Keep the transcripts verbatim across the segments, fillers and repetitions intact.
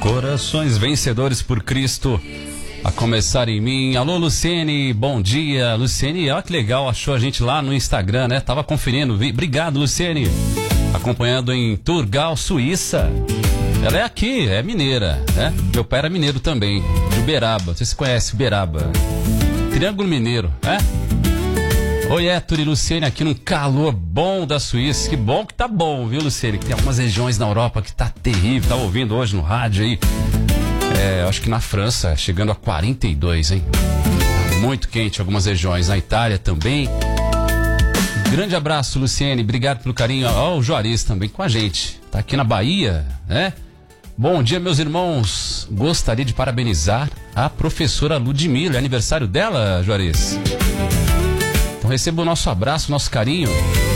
Corações vencedores por Cristo, a começar em mim. Alô, Luciene, bom dia. Luciene, olha que legal, achou a gente lá no Instagram, né? Tava conferindo. Obrigado, Luciene. Acompanhando em Turgal, Suíça. Ela é aqui, é mineira, né? Meu pai era mineiro também, de Uberaba. Você se conhece Uberaba? Triângulo Mineiro, né? Oi, Héctor e Luciene aqui num calor bom da Suíça. Que bom que tá bom, viu, Luciene? Que tem algumas regiões na Europa que tá terrível. Tá ouvindo hoje no rádio aí. É, acho que na França, chegando a quarenta e dois, hein? Tá muito quente em algumas regiões. Na Itália também. Grande abraço, Luciene. Obrigado pelo carinho. Ó, o Juarez também com a gente. Tá aqui na Bahia, né? Bom dia, meus irmãos. Gostaria de parabenizar a professora Ludmila. É aniversário dela, Juarez? Então receba o nosso abraço, nosso carinho.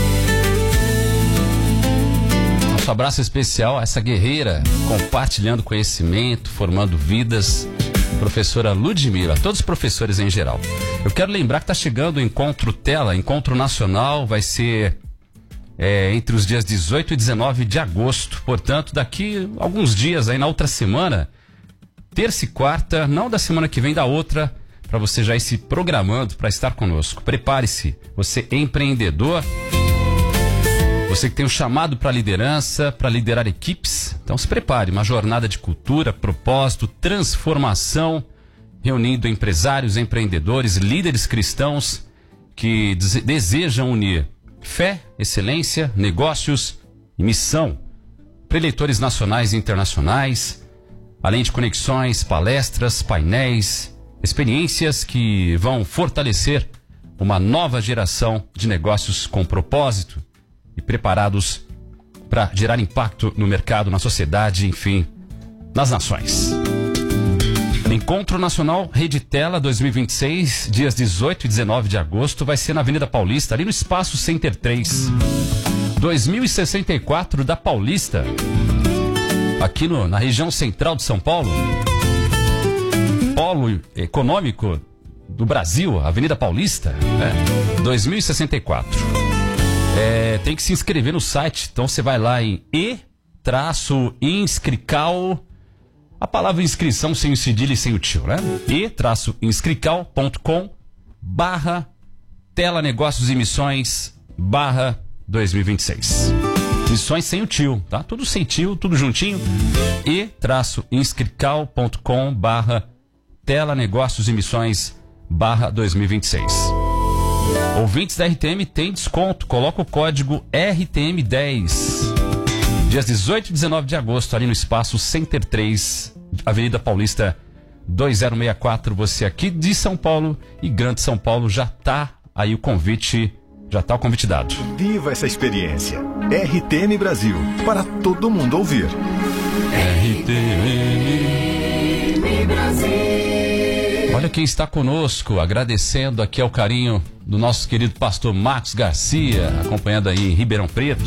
Nosso abraço especial a essa guerreira, compartilhando conhecimento, formando vidas, professora Ludmila, todos os professores em geral. Eu quero lembrar que está chegando o Encontro Tela, Encontro Nacional, vai ser é, entre os dias dezoito e dezenove de agosto. Portanto, daqui alguns dias, aí na outra semana, terça e quarta, não da semana que vem, da outra, para você já ir se programando para estar conosco. Prepare-se, você empreendedor, você que tem um chamado para liderança, para liderar equipes, então se prepare, uma jornada de cultura, propósito, transformação, reunindo empresários, empreendedores, líderes cristãos que desejam unir fé, excelência, negócios e missão, preleitores nacionais e internacionais, além de conexões, palestras, painéis, experiências que vão fortalecer uma nova geração de negócios com propósito e preparados para gerar impacto no mercado, na sociedade, enfim, nas nações. Encontro Nacional Rede Tela dois mil e vinte e seis, dias dezoito e dezenove de agosto, vai ser na Avenida Paulista, ali no Espaço Center três, dois mil e sessenta e quatro da Paulista, aqui no, na região central de São Paulo. Polo econômico do Brasil, Avenida Paulista, né? dois mil e sessenta e quatro. É, tem que se inscrever no site, então você vai lá em e-inscrical, a palavra inscrição sem o cedilha e sem o tio, né? e-inscrical ponto com barra tela negócios e missões barra dois mil e vinte e seis. Missões sem o tio, tá? Tudo sem tio, tudo juntinho. e-inscrical ponto com barra Tela Negócios e Missões barra dois mil e vinte e seis. Ouvintes da R T M tem desconto, coloca o código R T M dez. Dias dezoito e dezenove de agosto, ali no Espaço Center três, Avenida Paulista dois mil e sessenta e quatro. Você aqui de São Paulo e Grande São Paulo, já tá aí o convite, já tá o convite dado. Viva essa experiência. R T M Brasil, para todo mundo ouvir. R T M Brasil. Olha quem está conosco, agradecendo aqui ao carinho do nosso querido pastor Marcos Garcia, acompanhando aí em Ribeirão Preto.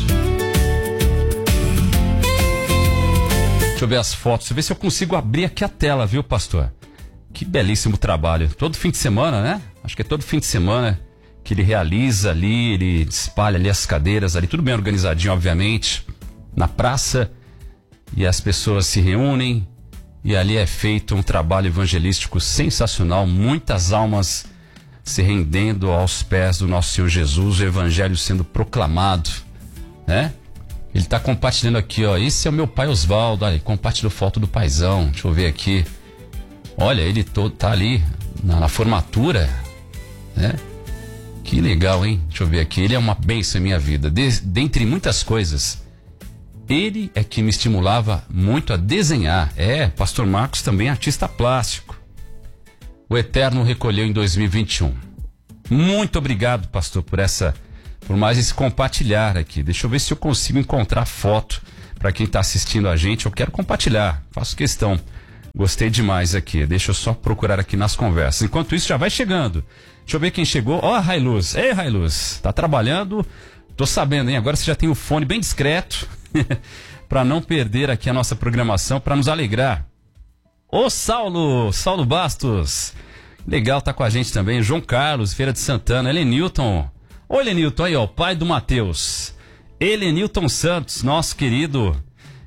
Deixa eu ver as fotos, deixa eu ver se eu consigo abrir aqui a tela, viu, pastor? Que belíssimo trabalho. Todo fim de semana, né? Acho que é todo fim de semana que ele realiza ali, ele espalha ali as cadeiras ali, tudo bem organizadinho, obviamente, na praça, e as pessoas se reúnem. E ali é feito um trabalho evangelístico sensacional, muitas almas se rendendo aos pés do nosso Senhor Jesus, o evangelho sendo proclamado, né? Ele está compartilhando aqui, ó, esse é o meu pai Osvaldo, olha, compartilhou foto do paizão, deixa eu ver aqui. Olha, ele todo tá ali na, na formatura, né? Que legal, hein? Deixa eu ver aqui, ele é uma bênção em minha vida, de, dentre muitas coisas. Ele é que me estimulava muito a desenhar. É, pastor Marcos também é artista plástico. O Eterno recolheu em dois mil e vinte e um. Muito obrigado, pastor, por essa, por mais esse compartilhar aqui. Deixa eu ver se eu consigo encontrar foto para quem está assistindo a gente. Eu quero compartilhar, faço questão. Gostei demais aqui. Deixa eu só procurar aqui nas conversas. Enquanto isso, já vai chegando. Deixa eu ver quem chegou. Ó, a Railuz. Ei, Railuz. Tá trabalhando? Tô sabendo, hein? Agora você já tem o fone bem discreto. para não perder aqui a nossa programação, para nos alegrar. Ô Saulo, Saulo Bastos, legal tá com a gente também. João Carlos, Feira de Santana, Helenilton. Ô Helenilton aí, ó, pai do Matheus. Helenilton Santos, nosso querido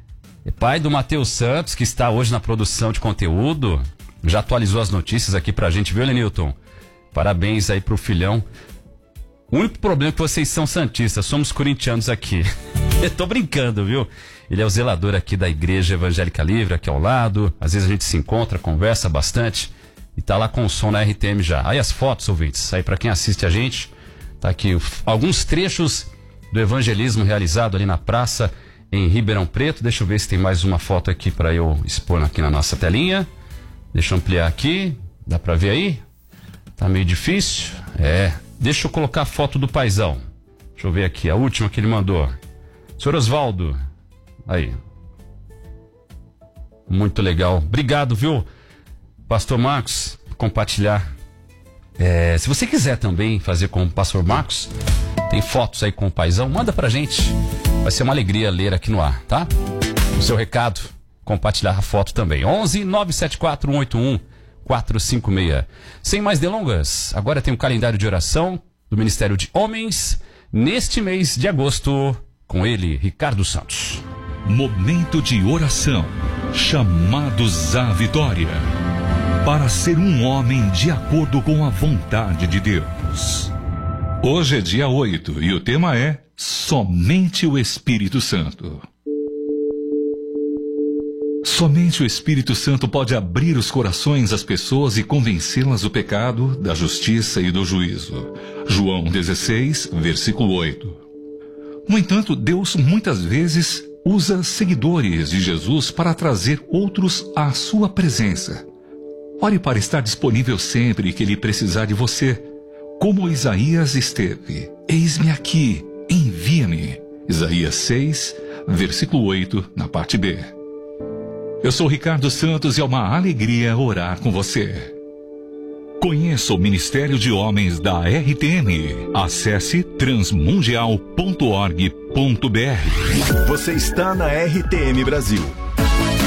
pai do Matheus Santos, que está hoje na produção de conteúdo, já atualizou as notícias aqui pra gente, viu, Lenilton? Parabéns aí pro filhão. O único problema é que vocês são santistas, somos corintianos aqui. Eu tô brincando, viu? Ele é o zelador aqui da Igreja Evangélica Livre, aqui ao lado. Às vezes a gente se encontra, conversa bastante e tá lá com o som na R T M já. Aí as fotos, ouvintes, aí pra quem assiste a gente, tá aqui alguns trechos do evangelismo realizado ali na praça em Ribeirão Preto. Deixa eu ver se tem mais uma foto aqui pra eu expor aqui na nossa telinha. Deixa eu ampliar aqui, dá pra ver aí? Tá meio difícil? É, deixa eu colocar a foto do paizão. Deixa eu ver aqui, a última que ele mandou. Senhor Osvaldo, aí. Muito legal. Obrigado, viu, Pastor Marcos, por compartilhar. É, se você quiser também fazer como o Pastor Marcos, tem fotos aí com o paizão, manda pra gente. Vai ser uma alegria ler aqui no ar, tá? O seu recado, compartilhar a foto também. onze nove sete quatro um oito um quatro cinco seis. Sem mais delongas, agora tem um calendário de oração do Ministério de Homens neste mês de agosto, com ele, Ricardo Santos. Momento de oração, chamados à vitória, para ser um homem de acordo com a vontade de Deus. Hoje é dia oito e o tema é Somente o Espírito Santo. Somente o Espírito Santo pode abrir os corações das pessoas e convencê-las do pecado, da justiça e do juízo. João dezesseis, versículo oito. No entanto, Deus muitas vezes usa seguidores de Jesus para trazer outros à sua presença. Ore para estar disponível sempre que Ele precisar de você. Como Isaías esteve: eis-me aqui, envia-me. Isaías seis, versículo oito, na parte B. Eu sou Ricardo Santos e é uma alegria orar com você. Conheça o Ministério de Homens da R T M. Acesse transmundial ponto org ponto br. Você está na R T M Brasil.